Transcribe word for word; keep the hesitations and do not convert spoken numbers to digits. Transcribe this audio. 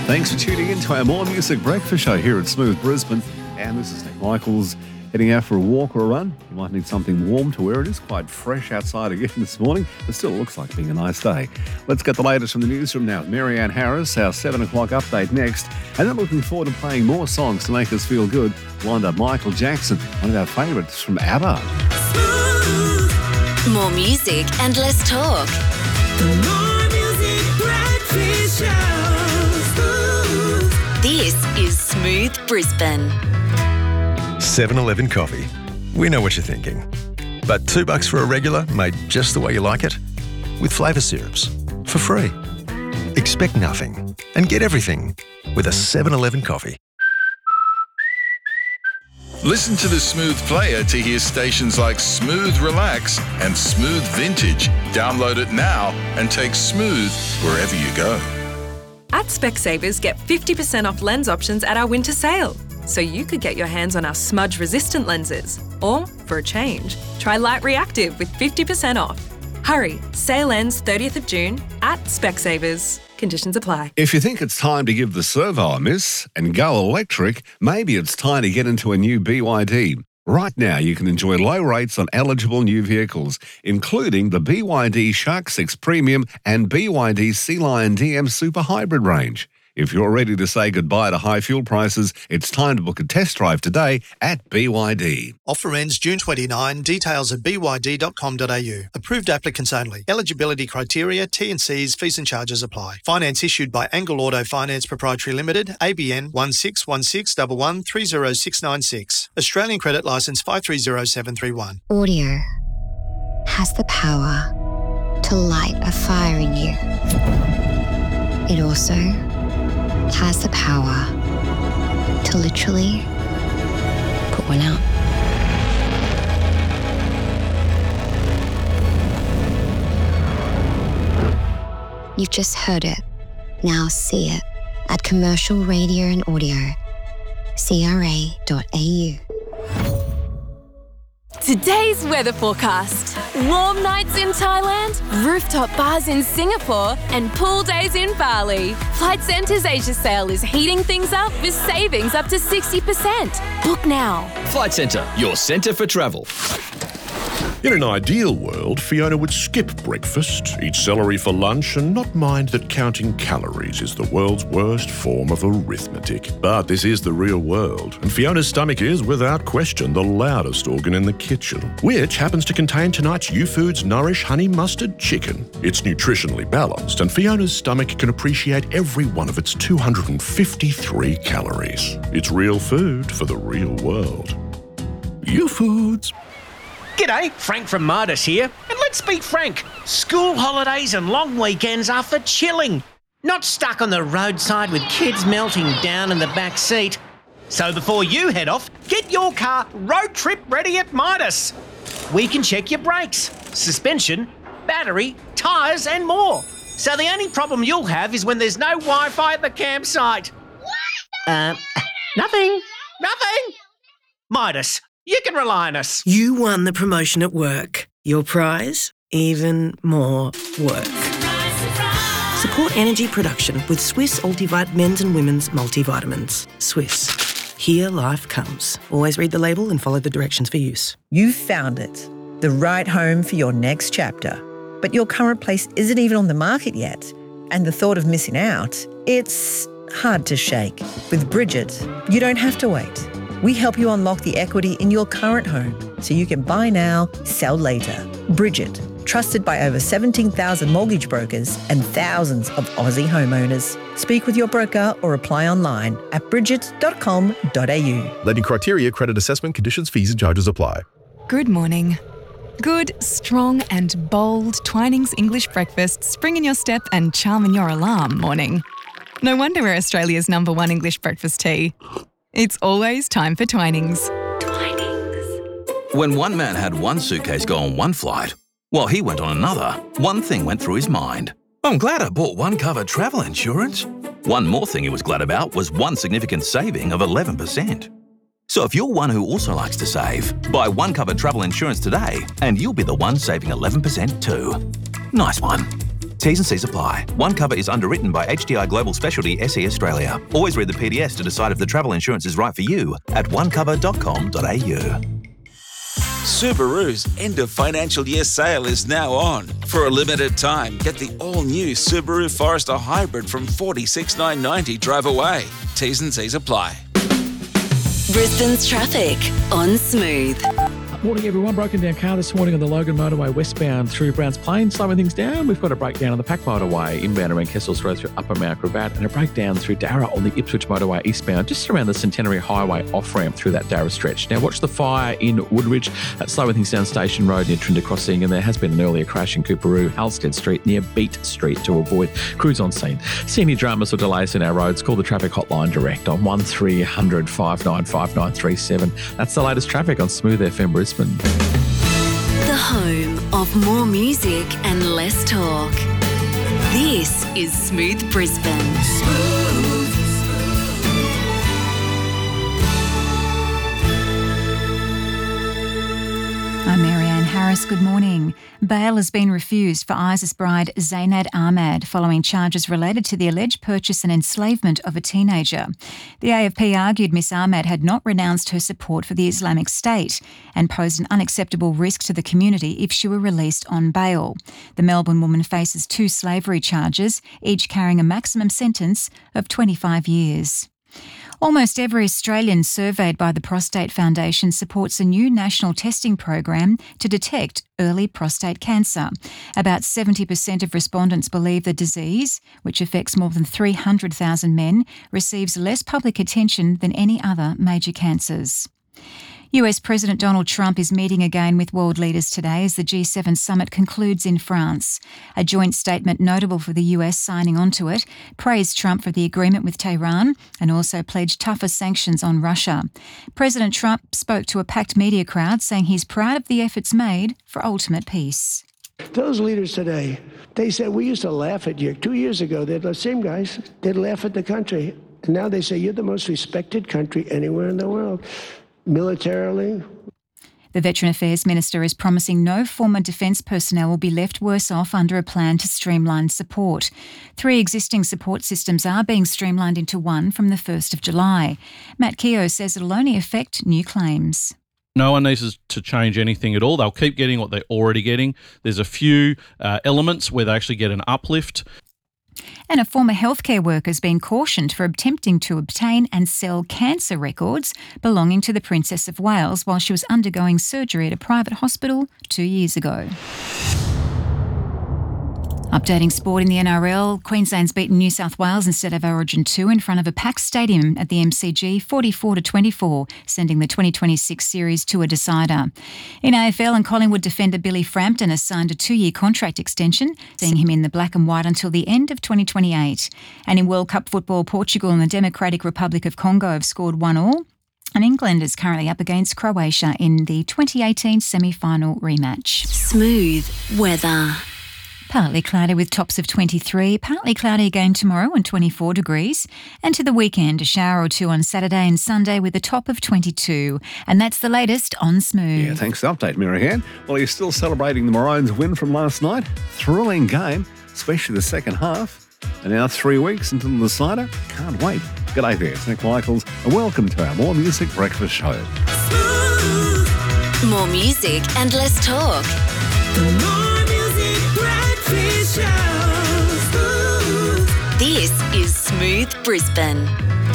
Thanks for tuning in to our More Music Breakfast Show here at Smooth Brisbane. And this is Nick Michaels heading out for a walk or a run. You might need something warm to wear. It is quite fresh outside again this morning. It still looks like being a nice day. Let's get the latest from the newsroom now. Marianne Harris, our seven o'clock update next. And then looking forward to playing more songs to make us feel good. Lined up Michael Jackson, one of our favourites from ABBA. Smooth. More music and less talk. The More Music Breakfast Show. Smooth. This is Smooth Brisbane. seven eleven coffee. We know what you're thinking. But two bucks for a regular made just the way you like it? With flavour syrups. For free. Expect nothing and get everything with a seven eleven coffee. Listen to the Smooth Player to hear stations like Smooth Relax and Smooth Vintage. Download it now and take Smooth wherever you go. At Specsavers, get fifty percent off lens options at our winter sale. So you could get your hands on our smudge-resistant lenses. Or, for a change, try Light Reactive with fifty percent off. Hurry, sale ends thirtieth of June at Specsavers. Conditions apply. If you think it's time to give the servo a miss and go electric, maybe it's time to get into a new B Y D. Right now, you can enjoy low rates on eligible new vehicles, including the B Y D Shark six Premium and B Y D Sea Lion D M Super Hybrid range. If you're ready to say goodbye to high fuel prices, it's time to book a test drive today at B Y D. Offer ends June twenty-ninth. Details at b y d dot com dot a u. Approved applicants only. Eligibility criteria, T and Cs, fees and charges apply. Finance issued by Angle Auto Finance Proprietary Limited, A B N one six one six one one three zero six nine six. Australian Credit Licence five three zero seven three one. Audio has the power to light a fire in you. It also has the power to literally put one out. You've just heard it. Now see it at Commercial Radio and Audio, c r a dot a u. Today's weather forecast. Warm nights in Thailand, rooftop bars in Singapore, and pool days in Bali. Flight Centre's Asia sale is heating things up with savings up to sixty percent. Book now. Flight Centre, your centre for travel. In an ideal world, Fiona would skip breakfast, eat celery for lunch, and not mind that counting calories is the world's worst form of arithmetic. But this is the real world, and Fiona's stomach is, without question, the loudest organ in the kitchen, which happens to contain tonight's U-Foods Nourish Honey Mustard Chicken. It's nutritionally balanced, and Fiona's stomach can appreciate every one of its two hundred fifty-three calories. It's real food for the real world. U-Foods. G'day, Frank from Midas here, and let's be frank, school holidays and long weekends are for chilling, not stuck on the roadside with kids melting down in the back seat. So before you head off, get your car road trip ready at Midas. We can check your brakes, suspension, battery, tyres and more. So the only problem you'll have is when there's no Wi-Fi at the campsite. Uh, nothing, nothing. Midas. You can rely on us. You won the promotion at work. Your prize? Even more work. Support energy production with Swiss Ultivite men's and women's multivitamins. Swiss. Here life comes. Always read the label and follow the directions for use. You've found it. The right home for your next chapter. But your current place isn't even on the market yet. And the thought of missing out, it's hard to shake. With Bridget, you don't have to wait. We help you unlock the equity in your current home so you can buy now, sell later. Bridget, trusted by over seventeen thousand mortgage brokers and thousands of Aussie homeowners. Speak with your broker or apply online at bridget dot com dot a u. Lending criteria, credit assessment, conditions, fees and charges apply. Good morning. Good, strong and bold Twinings English breakfast spring in your step and charm in your alarm morning. No wonder we're Australia's number one English breakfast tea. It's always time for Twinings. Twinings. When one man had one suitcase go on one flight, while he went on another, one thing went through his mind. I'm glad I bought one cover travel insurance. One more thing he was glad about was one significant saving of eleven percent. So if you're one who also likes to save, buy one cover travel insurance today and you'll be the one saving eleven percent too. Nice one. T's and C's apply. One Cover is underwritten by H D I Global Specialty S E Australia. Always read the P D S to decide if the travel insurance is right for you at one cover dot com dot a u. Subaru's end of financial year sale is now on. For a limited time, get the all-new Subaru Forester Hybrid from forty-six thousand nine hundred ninety drive away. T's and C's apply. Brisbane's traffic on Smooth. Morning everyone, broken down car this morning on the Logan Motorway westbound through Browns Plain. Slowing things down, we've got a breakdown on the Pack Motorway inbound around Kessels Road through Upper Mount Gravatt, and a breakdown through Darra on the Ipswich Motorway eastbound, just around the Centenary Highway off-ramp through that Darra stretch. Now watch the fire in Woodridge, at slowing things down Station Road near Trinder Crossing, and there has been an earlier crash in Cooperoo, Halstead Street near Beat Street to avoid crews on scene. See any dramas or delays in our roads, call the traffic hotline direct on one three hundred, five nine five nine three seven. That's the latest traffic on Smooth F M Brisbane. The home of more music and less talk. This is Smooth Brisbane. Smooth. I'm Marianne Harris. Good morning. Bail has been refused for ISIS bride Zainab Ahmad following charges related to the alleged purchase and enslavement of a teenager. The A F P argued Miss Ahmad had not renounced her support for the Islamic State and posed an unacceptable risk to the community if she were released on bail. The Melbourne woman faces two slavery charges, each carrying a maximum sentence of twenty-five years. Almost every Australian surveyed by the Prostate Foundation supports a new national testing program to detect early prostate cancer. About seventy percent of respondents believe the disease, which affects more than three hundred thousand men, receives less public attention than any other major cancers. U S President Donald Trump is meeting again with world leaders today as the G seven summit concludes in France. A joint statement notable for the U S signing onto it praised Trump for the agreement with Tehran and also pledged tougher sanctions on Russia. President Trump spoke to a packed media crowd saying he's proud of the efforts made for ultimate peace. Those leaders today, they said, we used to laugh at you. Two years ago, they're the same guys. They'd laugh at the country. And now they say, you're the most respected country anywhere in the world. Militarily. The Veteran Affairs Minister is promising no former defence personnel will be left worse off under a plan to streamline support. Three existing support systems are being streamlined into one from the first of July. Matt Keogh says it'll only affect new claims. No one needs to change anything at all. They'll keep getting what they're already getting. There's a few uh, elements where they actually get an uplift. And a former healthcare worker has been cautioned for attempting to obtain and sell cancer records belonging to the Princess of Wales while she was undergoing surgery at a private hospital two years ago. Updating sport in the N R L, Queensland's beaten New South Wales instead of Origin two in front of a packed stadium at the M C G forty-four to twenty-four, sending the twenty twenty-six series to a decider. In A F L, and Collingwood defender Billy Frampton has signed a two-year contract extension, seeing him in the black and white until the end of twenty twenty-eight. And in World Cup football, Portugal and the Democratic Republic of Congo have scored one all. And England is currently up against Croatia in the twenty eighteen semi-final rematch. Smooth weather. Partly cloudy with tops of twenty-three, partly cloudy again tomorrow and twenty-four degrees. And to the weekend, a shower or two on Saturday and Sunday with a top of twenty-two. And that's the latest on Smooth. Yeah, thanks for the update, Marianne. Well, you're still celebrating the Maroons' win from last night. Thrilling game, especially the second half. And now three weeks until the decider. Can't wait. G'day there, it's Nick Michaels, and welcome to our More Music Breakfast Show. Smooth. More music and less talk. The More Music Breakfast Show. Smooth. This is Smooth Brisbane.